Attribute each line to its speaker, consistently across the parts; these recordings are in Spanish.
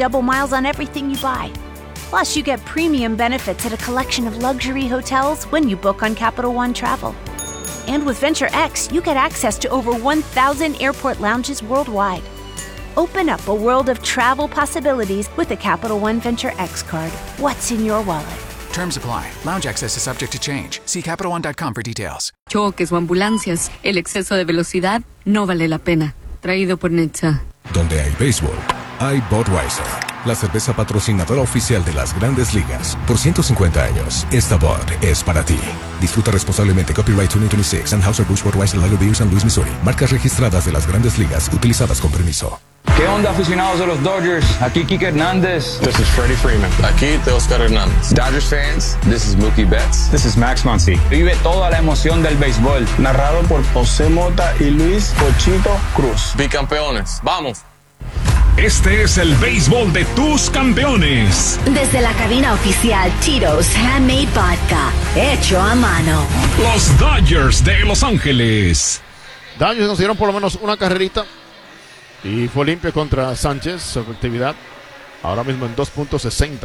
Speaker 1: double miles on everything you buy. Plus, you get premium benefits at a collection of luxury hotels when you book on Capital One Travel. And with Venture X, you get access to over 1,000 airport lounges worldwide. Open up a world of travel possibilities with the Capital One Venture X card. What's in your wallet?
Speaker 2: Terms apply. Lounge access is subject to change. See CapitalOne.com for details.
Speaker 3: Choques o ambulancias, el exceso de velocidad no vale la pena. Traído por Netza.
Speaker 4: Donde hay béisbol, hay Budweiser, la cerveza patrocinadora oficial de las Grandes Ligas. Por 150 años, esta Bud es para ti. Disfruta responsablemente. Copyright 2026. Anheuser-Busch Budweiser Lager Beer, San Luis, Missouri. Marcas registradas de las Grandes Ligas, utilizadas con permiso.
Speaker 5: ¿Qué onda, aficionados de los Dodgers? Aquí Kike Hernández.
Speaker 6: This is Freddie Freeman. Aquí Teoscar Hernández.
Speaker 5: Dodgers fans, this is Mookie Betts.
Speaker 6: This is Max Muncy.
Speaker 5: Vive toda la emoción del béisbol.
Speaker 7: Narrado por José Mota y Luis Pochito Cruz.
Speaker 6: Bicampeones. ¡Vamos!
Speaker 8: Este es el béisbol de tus campeones.
Speaker 9: Desde la cabina oficial Tito's Handmade Vodka, hecho a mano.
Speaker 8: Los Dodgers de Los Ángeles.
Speaker 10: Dodgers consiguieron por lo menos una carrerita y fue limpio contra Sánchez. Su efectividad ahora mismo en 2.60.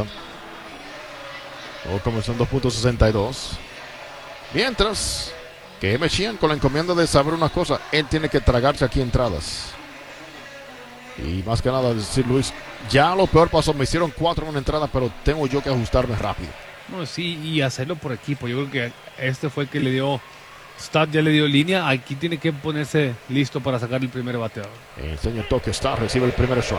Speaker 10: O comenzó en 2.62. Mientras que Sheehan con la encomienda de saber una cosa, él tiene que tragarse aquí entradas. Y más que nada decir, Luis, ya lo peor pasó, me hicieron 4 en una entrada, pero tengo yo que ajustarme rápido.
Speaker 11: No, sí, y hacerlo por equipo. Yo creo que este fue el que le dio, Stott ya le dio línea, aquí tiene que ponerse listo para sacar el primer bateador.
Speaker 10: Enseña el toque, Stott recibe el primer strike.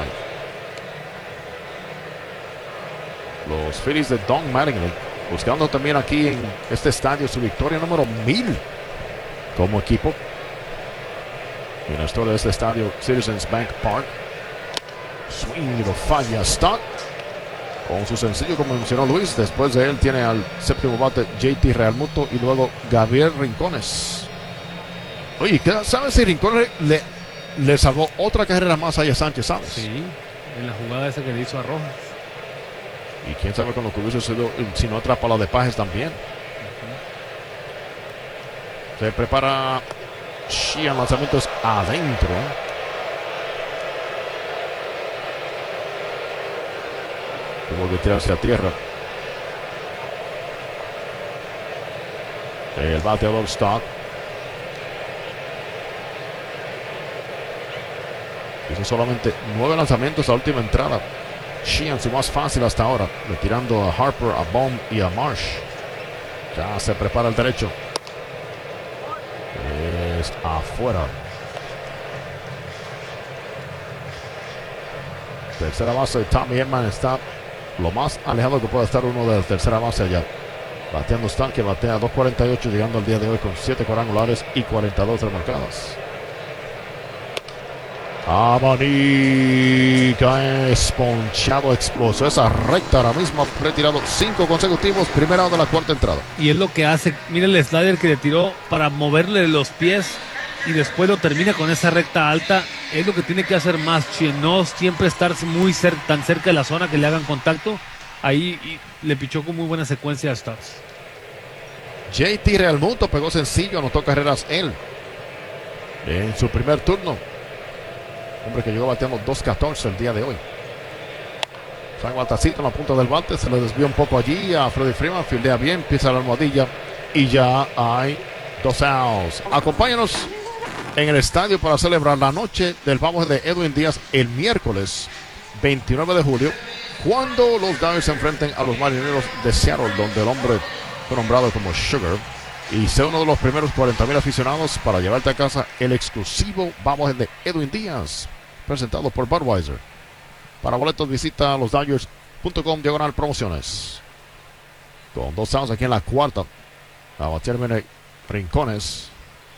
Speaker 10: Los Phillies de Don Mattingly buscando también aquí en este estadio su victoria número 1000 como equipo. En la historia de este estadio, Citizens Bank Park. Swing, lo falla Stott. Con su sencillo, como mencionó Luis. Después de él tiene al séptimo bate JT Realmuto y luego Gabriel Rincones. Oye, ¿sabes si Rincones le salvó otra carrera más ahí a Sánchez, sabes?
Speaker 11: Sí, en la jugada esa que le hizo a Rojas.
Speaker 10: Y quién sabe con lo que hubiese sido si no atrapa la de Pajes también. Se prepara Sheehan, lanzamientos adentro. Tuvo que tirarse a tierra. El bateador Stott. Hizo solamente 9 lanzamientos a última entrada. Sheehan su más fácil hasta ahora, retirando a Harper, a Bohm y a Marsh. Ya se prepara el derecho. Es afuera. Tercera base, Tommy Edman está lo más alejado que puede estar uno de la tercera base allá. Bateando Stott, que batea 2.48, llegando al día de hoy con 7 cuadrangulares y 42 remarcadas. Abanica es ponchado, explosó esa recta ahora mismo, retirado 5 consecutivos, primera de la cuarta entrada.
Speaker 11: Y es lo que hace, mira el slider que le tiró para moverle los pies y después lo termina con esa recta alta. Es lo que tiene que hacer más, no siempre estar muy tan cerca de la zona que le hagan contacto. Ahí y le pichó con muy buena secuencia a Stars.
Speaker 10: JT Realmuto pegó sencillo, anotó carreras él en su primer turno. Hombre que llegó bateando 2.14 el día de hoy. San Guatacito en la punta del bate, se le desvió un poco allí a Freddie Freeman, fildea bien, pisa la almohadilla y ya hay 2 outs. Acompáñanos en el estadio para celebrar la noche del vamos de Edwin Díaz el miércoles 29 de julio, cuando los Dodgers se enfrenten a los Marineros de Seattle, donde el hombre fue nombrado como Sugar. Y sea uno de los primeros 40,000 aficionados para llevarte a casa el exclusivo vamos de Edwin Díaz, presentado por Budweiser. Para boletos visita losdodgers.com/promociones. Con 2 outs aquí en la cuarta. A batear viene Rincones,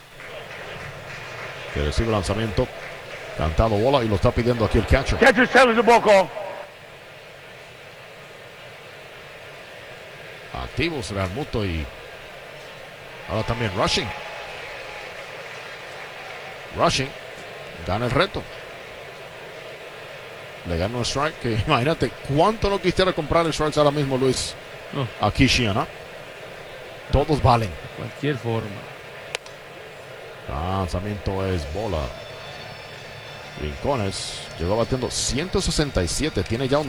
Speaker 10: que recibe el lanzamiento. Cantado bola y lo está pidiendo aquí el catcher.
Speaker 12: Catcher sells the ball call.
Speaker 10: Activos Realmuto y ahora también Rushing. Gana el reto. Le gana un strike que imagínate cuánto no quisiera comprar el strikes ahora mismo, Luis. Aquí Sheehan, ¿no? Todos valen.
Speaker 11: De cualquier forma.
Speaker 10: Lanzamiento es bola. Rincones llegó batiendo 167. Tiene ya un